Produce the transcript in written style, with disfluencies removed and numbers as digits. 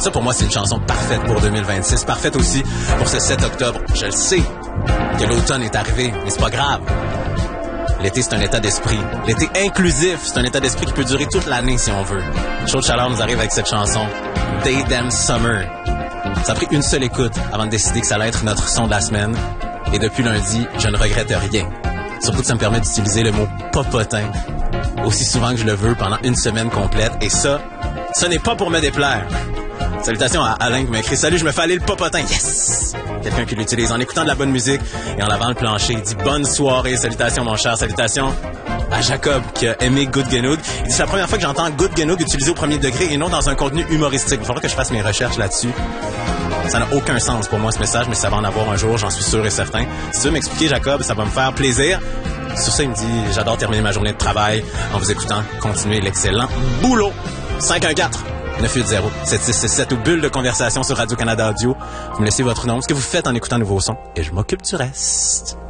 Ça, pour moi, c'est une chanson parfaite pour 2026. Parfaite aussi pour ce 7 octobre. Je le sais que l'automne est arrivé, mais c'est pas grave. L'été, c'est un état d'esprit. L'été inclusif, c'est un état d'esprit qui peut durer toute l'année si on veut. Chaud de chaleur nous arrive avec cette chanson. Day Damn Summer. Ça a pris une seule écoute avant de décider que ça allait être notre son de la semaine. Et depuis lundi, je ne regrette rien. Surtout que ça me permet d'utiliser le mot popotin aussi souvent que je le veux pendant une semaine complète. Et ça, ce n'est pas pour me déplaire. Salutations à Alain qui m'a écrit « Salut, je me fais aller le popotin. » Yes! Quelqu'un qui l'utilise en écoutant de la bonne musique et en lavant le plancher. Il dit « Bonne soirée. » Salutations, mon cher. Salutations à Jacob qui a aimé Good Genoug. Il dit « C'est la première fois que j'entends Good Genoug utilisé au premier degré et non dans un contenu humoristique. Il faudra que je fasse mes recherches là-dessus. » Ça n'a aucun sens pour moi ce message, mais ça va en avoir un jour, j'en suis sûr et certain. Si tu veux m'expliquer, Jacob, ça va me faire plaisir. Sur ça, il me dit « J'adore terminer ma journée de travail en vous écoutant. Continuez l'excellent boulot. » 514-980-7667 ou bulle de conversation sur Radio-Canada Audio. Vous me laissez votre nom, ce que vous faites en écoutant un nouveau son, et je m'occupe du reste.